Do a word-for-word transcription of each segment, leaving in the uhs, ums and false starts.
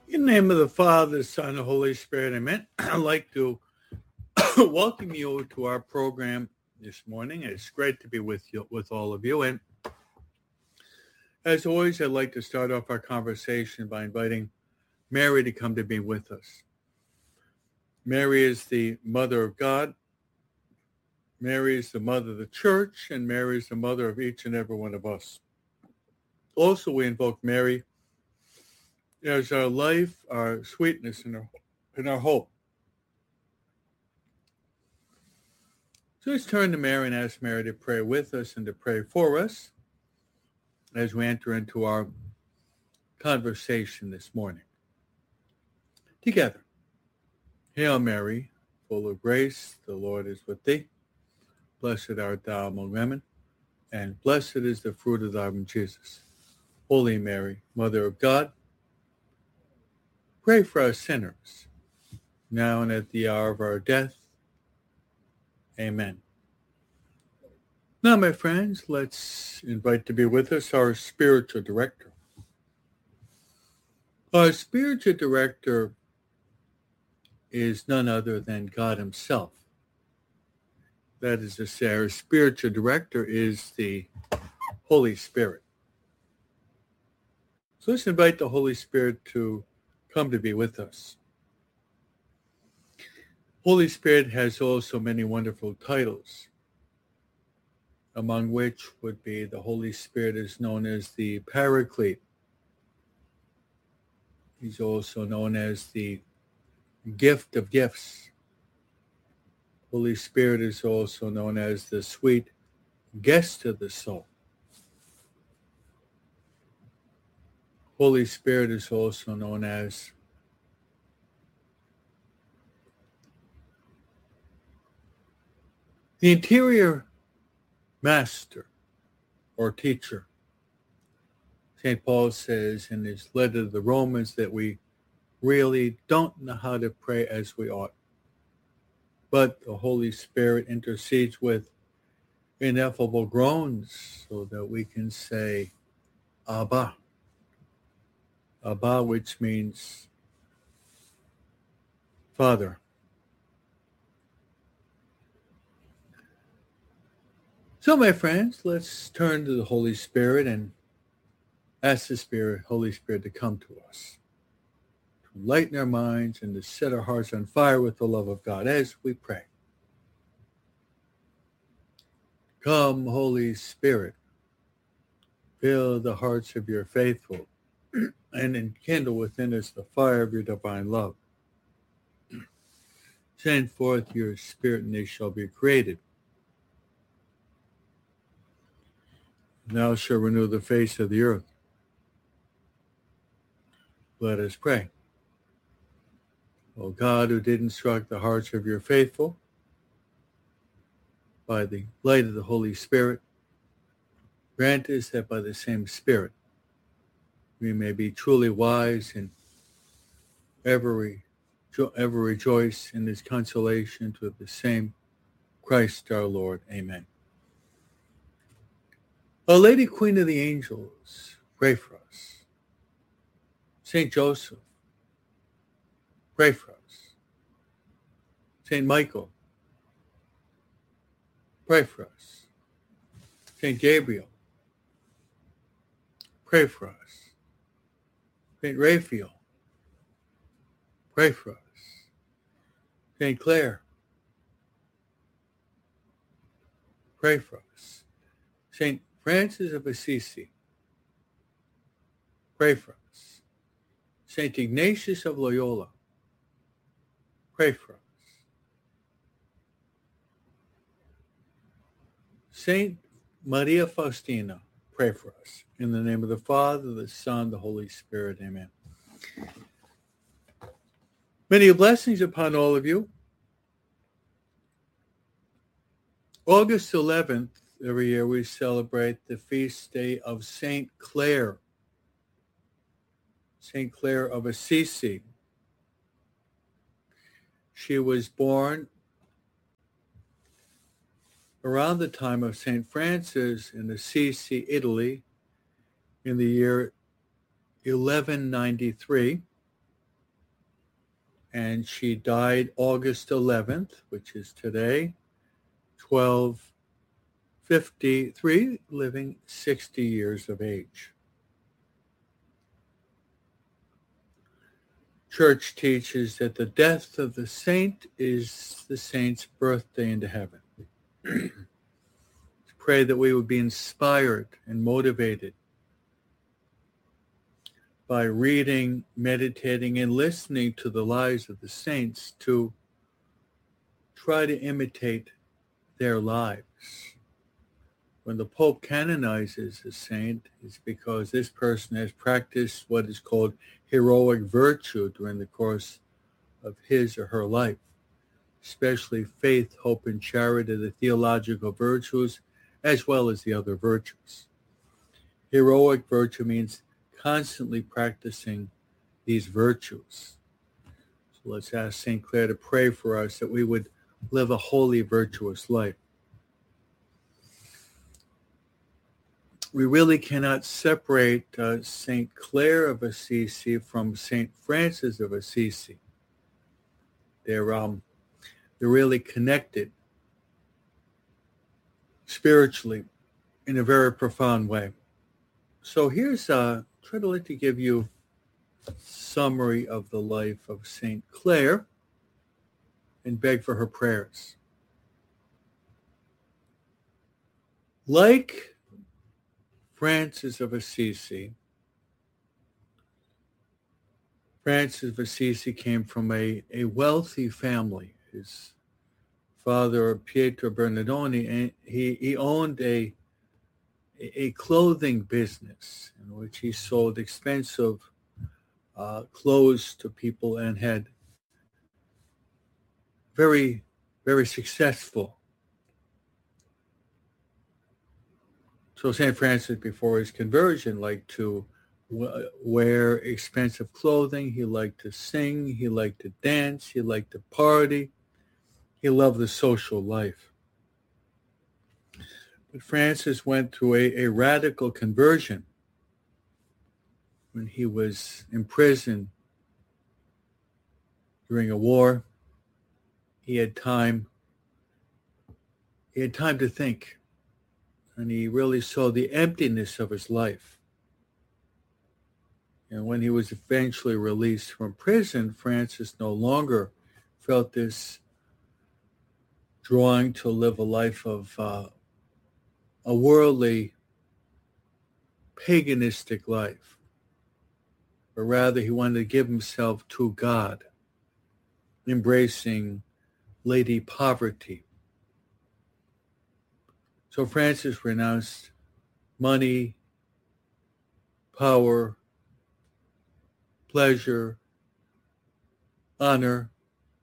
In the name of the Father, the Son, and the Holy Spirit, amen. I'd like to welcome you to our program this morning. It's great to be with you, with all of you. And as always, I'd like to start off our conversation by inviting Mary to come to be with us. Mary is the mother of God. Mary is the mother of the church, and Mary is the mother of each and every one of us. Also, we invoke Mary as our life, our sweetness, and our, and our hope. So let's turn to Mary and ask Mary to pray with us and to pray for us as we enter into our conversation this morning. Together. Hail Mary, full of grace, the Lord is with thee. Blessed art thou among women, and blessed is the fruit of thy womb, Jesus. Holy Mary, Mother of God, pray for us sinners, now and at the hour of our death. Amen. Now, my friends, let's invite to be with us our spiritual director. Our spiritual director is none other than God himself. That is to say, our spiritual director is the Holy Spirit. So let's invite the Holy Spirit to come to be with us. Holy Spirit has also many wonderful titles, among which would be the Holy Spirit is known as the Paraclete. He's also known as the Gift of Gifts. Holy Spirit is also known as the sweet guest of the soul. Holy Spirit is also known as the interior master or teacher. Saint Paul says in his letter to the Romans that we really don't know how to pray as we ought. But the Holy Spirit intercedes with ineffable groans so that we can say, Abba. Abba, which means Father. So, my friends, let's turn to the Holy Spirit and ask the Spirit, Holy Spirit, to come to us, to enlighten our minds and to set our hearts on fire with the love of God as we pray. Come, Holy Spirit, fill the hearts of your faithful and enkindle within us the fire of your divine love. Send forth your Spirit, and they shall be created. Thou shalt renew the face of the earth. Let us pray. O God, who did instruct the hearts of your faithful by the light of the Holy Spirit, grant us that by the same Spirit we may be truly wise and ever, re- ever rejoice in this consolation to the same Christ our Lord. Amen. Our Lady Queen of the Angels, pray for us. Saint Joseph, pray for us. Saint Michael, pray for us. Saint Gabriel, pray for us. Saint Raphael, pray for us. Saint Clare, pray for us. Saint Francis of Assisi, pray for us. Saint Ignatius of Loyola, pray for us. Saint Maria Faustina, pray for us. In the name of the Father, the Son, the Holy Spirit, amen. Many blessings upon all of you. August eleventh, every year we celebrate the feast day of Saint Clare, Saint Clare of Assisi. She was born around the time of Saint Francis in Assisi, Italy, in the year eleven ninety-three. and she died August eleventh, which is today, twelve fifty-three, living sixty years of age. Church teaches that the death of the saint is the saint's birthday into heaven. Pray that we would be inspired and motivated by reading, meditating, and listening to the lives of the saints to try to imitate their lives. When the Pope canonizes a saint, it's because this person has practiced what is called heroic virtue during the course of his or her life, especially faith, hope, and charity, the theological virtues, as well as the other virtues. Heroic virtue means constantly practicing these virtues. So let's ask Saint Clare to pray for us that we would live a holy, virtuous life. We really cannot separate uh, Saint Clare of Assisi from Saint Francis of Assisi. They're, um, they're really connected spiritually in a very profound way. So here's, uh, try to like to give you a summary of the life of Saint Clare and beg for her prayers. Like Francis of Assisi, Francis of Assisi came from a, a wealthy family. His father, Pietro Bernardoni, and he, he owned a, a clothing business in which he sold expensive uh, clothes to people and had very, very successful. So Saint Francis, before his conversion, liked to w- wear expensive clothing. He liked to sing. He liked to dance. He liked to party. He loved the social life. But Francis went through a, a radical conversion when he was imprisoned during a war. He had time. He had time to think. And he really saw the emptiness of his life. And when he was eventually released from prison, Francis no longer felt this drawing to live a life of uh, a worldly, paganistic life. But rather, he wanted to give himself to God, embracing Lady Poverty. So Francis renounced money, power, pleasure, honor,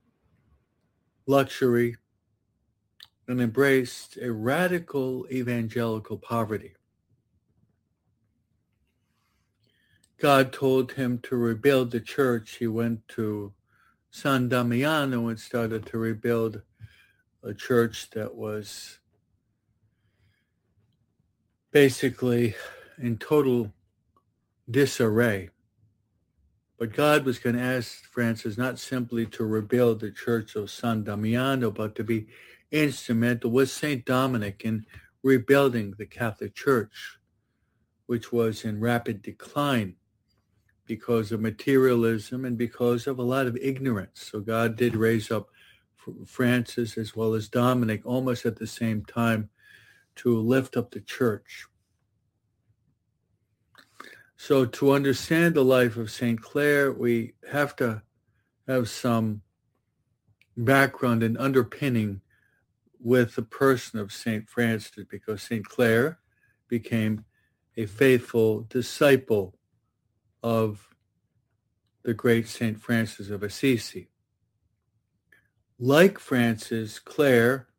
luxury, and embraced a radical evangelical poverty. God told him to rebuild the church. He went to San Damiano and started to rebuild a church that was basically in total disarray. But God was going to ask Francis not simply to rebuild the church of San Damiano, but to be instrumental with Saint Dominic in rebuilding the Catholic Church, which was in rapid decline because of materialism and because of a lot of ignorance. So God did raise up Francis as well as Dominic almost at the same time to lift up the church. So to understand the life of Saint Clare, we have to have some background and underpinning with the person of Saint Francis, because Saint Clare became a faithful disciple of the great Saint Francis of Assisi. Like Francis, Clare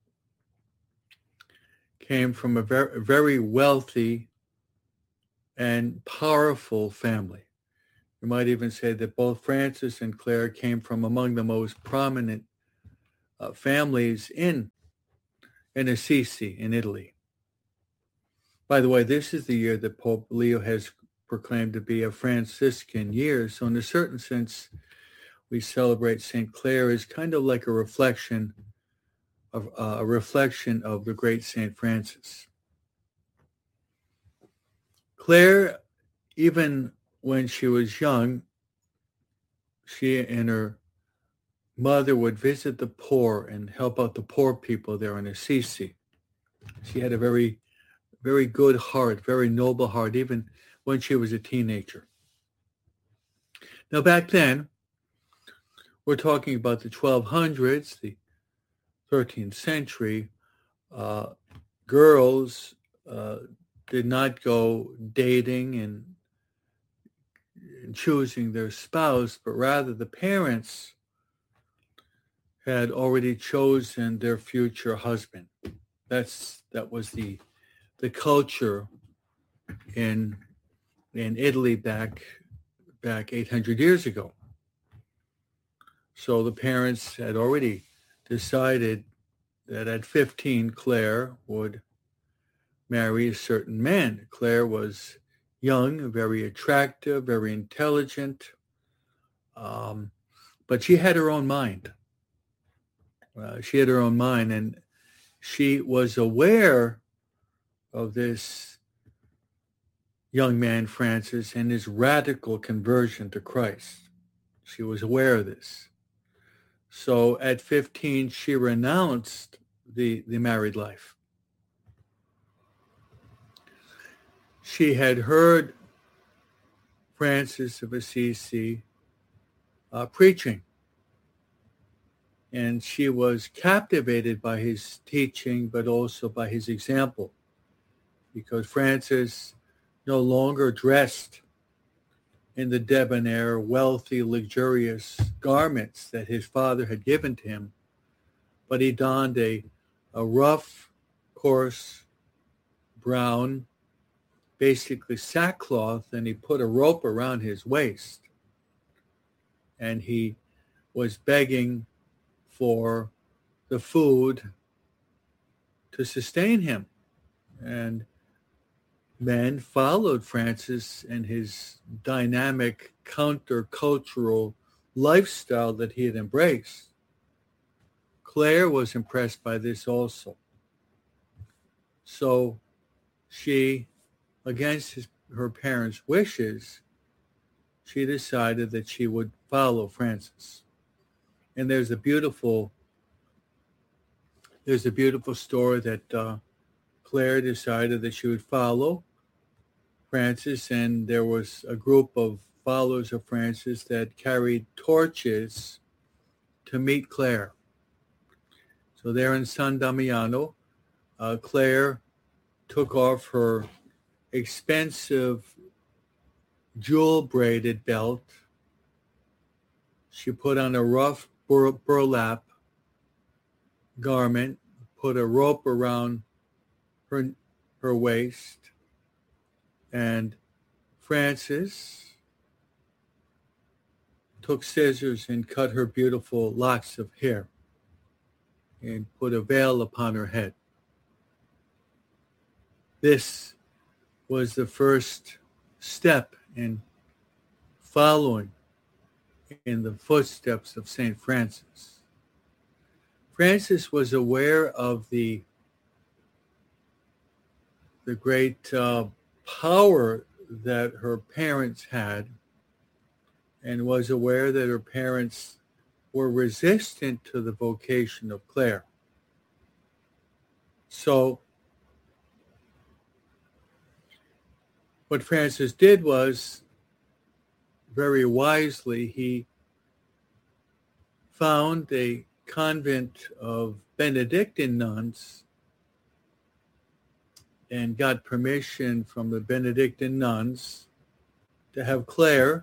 came from a very, very wealthy and powerful family. You might even say that both Francis and Clare came from among the most prominent uh, families in, in Assisi, in Italy. By the way, this is the year that Pope Leo has proclaimed to be a Franciscan year. So in a certain sense, we celebrate Saint Clare is kind of like a reflection of uh, a reflection of the great Saint Francis. Clare, even when she was young, she and her mother would visit the poor and help out the poor people there in Assisi. She had a very, very good heart, very noble heart, even when she was a teenager. Now, back then, we're talking about the twelve hundreds, the thirteenth century. Uh, girls uh, did not go dating and, and choosing their spouse, but rather the parents had already chosen their future husband. That's that was the the culture in in Italy back back eight hundred years ago. So the parents had already decided that at fifteen, Clare would marry a certain man. Clare was young, very attractive, very intelligent, um, but she had her own mind. Uh, she had her own mind, and she was aware of this young man, Francis, and his radical conversion to Christ. She was aware of this. So at fifteen, she renounced the, the married life. She had heard Francis of Assisi uh, preaching, and she was captivated by his teaching, but also by his example, because Francis no longer dressed in the debonair, wealthy, luxurious garments that his father had given to him, but he donned a, a rough, coarse, brown, basically sackcloth, and he put a rope around his waist. And he was begging for the food to sustain him. And men followed Francis and his dynamic countercultural lifestyle that he had embraced. Clare was impressed by this also. So she, against his, her parents' wishes, she decided that she would follow Francis. And there's a beautiful, there's a beautiful story that uh, Clare decided that she would follow Francis, and there was a group of followers of Francis that carried torches to meet Clare. So there in San Damiano, uh, Clare took off her expensive jewel-braided belt. She put on a rough bur- burlap garment, put a rope around her, her waist, and Francis took scissors and cut her beautiful locks of hair and put a veil upon her head. This was the first step in following in the footsteps of Saint Francis. Francis was aware of the, the great uh, power that her parents had, and was aware that her parents were resistant to the vocation of Clare. So what Francis did was, very wisely, he found a convent of Benedictine nuns and got permission from the Benedictine nuns to have Clare,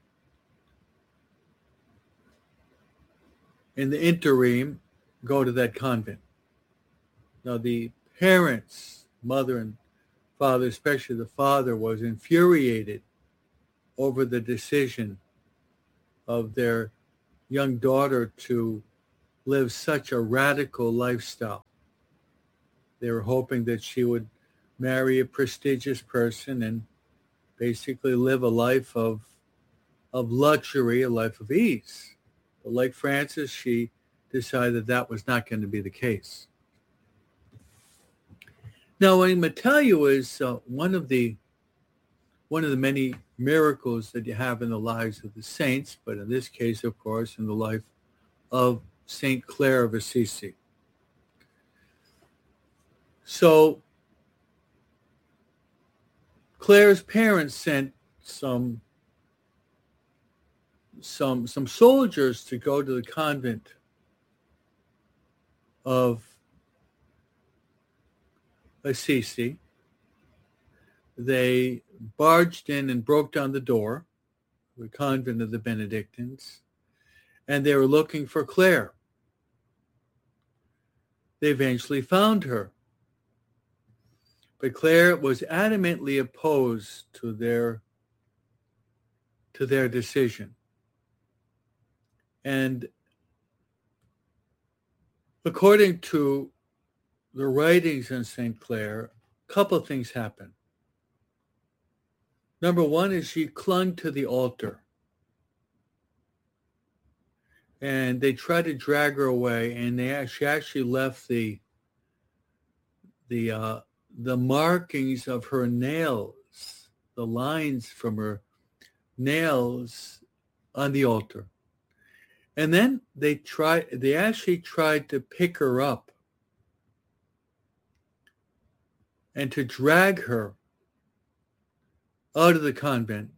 in the interim, go to that convent. Now the parents, mother and father, especially the father, was infuriated over the decision of their young daughter to live such a radical lifestyle. They were hoping that she would marry a prestigious person and basically live a life of, of luxury, a life of ease. But like Francis, she decided that was not going to be the case. Now, what I'm going to tell you is uh, one of the one of the many miracles that you have in the lives of the saints, but in this case, of course, in the life of Saint Clare of Assisi. So Clare's parents sent some some some soldiers to go to the convent of Assisi. They barged in and broke down the door, the convent of the Benedictines, and they were looking for Clare. They eventually found her. But Clare was adamantly opposed to their to their decision. And according to the writings on Saint Clare, a couple of things happened. Number one is she clung to the altar. And they tried to drag her away, and they she actually left the the uh, the markings of her nails, the lines from her nails on the altar. And then they tried, they actually tried to pick her up and to drag her out of the convent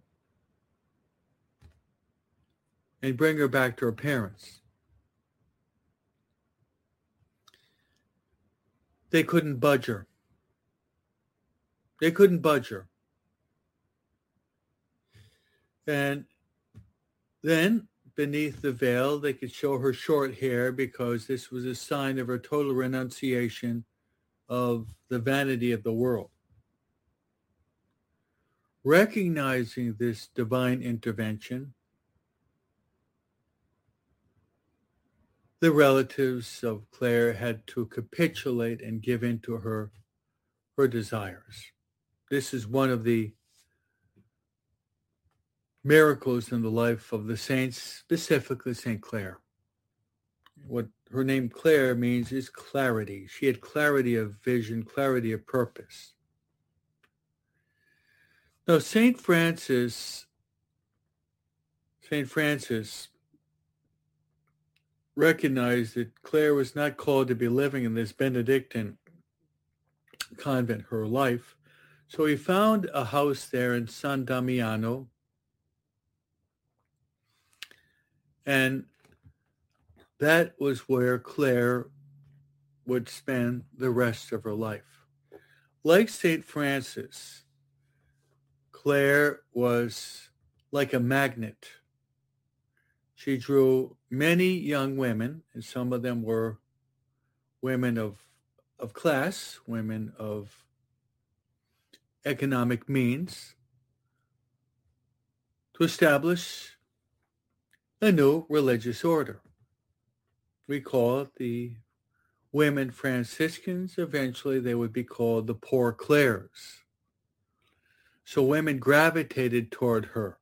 and bring her back to her parents. They couldn't budge her. They couldn't budge her. And then beneath the veil, they could show her short hair because this was a sign of her total renunciation of the vanity of the world. Recognizing this divine intervention, the relatives of Clare had to capitulate and give in to her, her desires. This is one of the miracles in the life of the saints, specifically Saint Clare. What her name Clare means is clarity. She had clarity of vision, clarity of purpose. Now, Saint Francis, Saint Francis recognized that Clare was not called to be living in this Benedictine convent her life. So he found a house there in San Damiano, and that was where Clare would spend the rest of her life. Like Saint Francis, Clare was like a magnet. She drew many young women, and some of them were women of, of class, women of economic means, to establish a new religious order. We call it the women Franciscans. Eventually, they would be called the Poor Clares. So women gravitated toward her.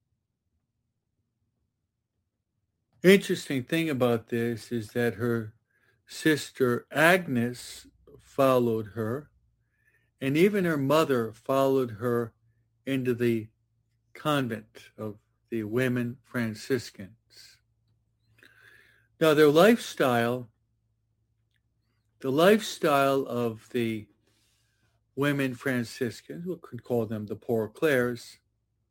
Interesting thing about this is that her sister Agnes followed her, and even her mother followed her into the convent of the women Franciscans. Now, their lifestyle, the lifestyle of the women Franciscans, we could call them the Poor Clares,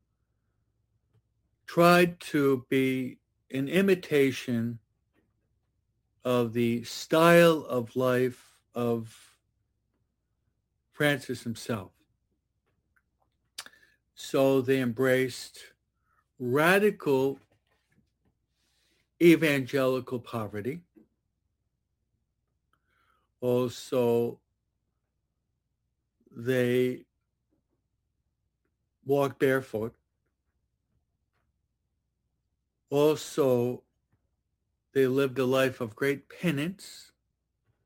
tried to be an imitation of the style of life of Francis himself. So they embraced radical evangelical poverty. Also, they walked barefoot. Also, they lived a life of great penance.